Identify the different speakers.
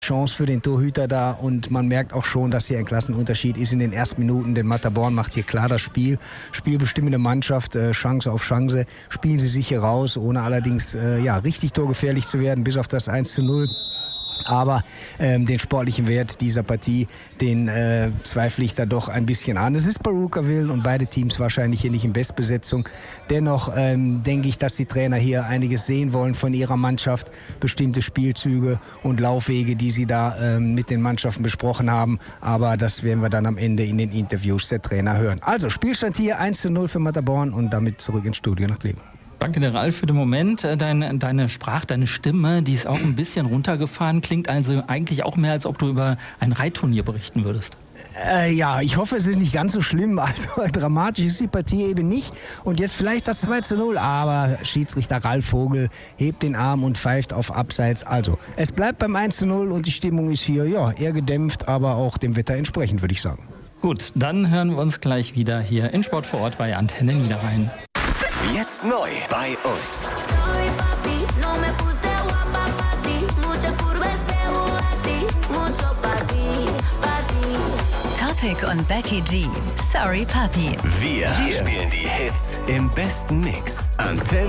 Speaker 1: Chance für den Torhüter da und man merkt auch schon, dass hier ein Klassenunterschied ist in den ersten Minuten, denn Matabborn macht hier klar das Spiel, spielbestimmende Mannschaft, Chance auf Chance, spielen sie sich hier raus, ohne allerdings richtig torgefährlich zu werden, bis auf das 1:0. Aber den sportlichen Wert dieser Partie, den zweifle ich da doch ein bisschen an. Es ist Barucherville und beide Teams wahrscheinlich hier nicht in Bestbesetzung. Dennoch denke ich, dass die Trainer hier einiges sehen wollen von ihrer Mannschaft. Bestimmte Spielzüge und Laufwege, die sie da mit den Mannschaften besprochen haben. Aber das werden wir dann am Ende in den Interviews der Trainer hören. Also Spielstand hier 1:0 für Matabborn und damit zurück ins Studio nach Kleve.
Speaker 2: Danke dir, Ralf, für den Moment. Deine Stimme, die ist auch ein bisschen runtergefahren. Klingt also eigentlich auch mehr, als ob du über ein Reitturnier berichten würdest.
Speaker 1: Ich hoffe, es ist nicht ganz so schlimm. Also dramatisch ist die Partie eben nicht. Und jetzt vielleicht das 2:0. Aber Schiedsrichter Ralf Vogel hebt den Arm und pfeift auf Abseits. Also es bleibt beim 1:0 und die Stimmung ist hier eher gedämpft, aber auch dem Wetter entsprechend, würde ich sagen.
Speaker 2: Gut, dann hören wir uns gleich wieder hier in Sport vor Ort bei Antenne Niederrhein.
Speaker 3: Jetzt neu bei uns.
Speaker 4: Topic und Becky G. Sorry Papi.
Speaker 3: Wir spielen die Hits im besten Mix. Antenne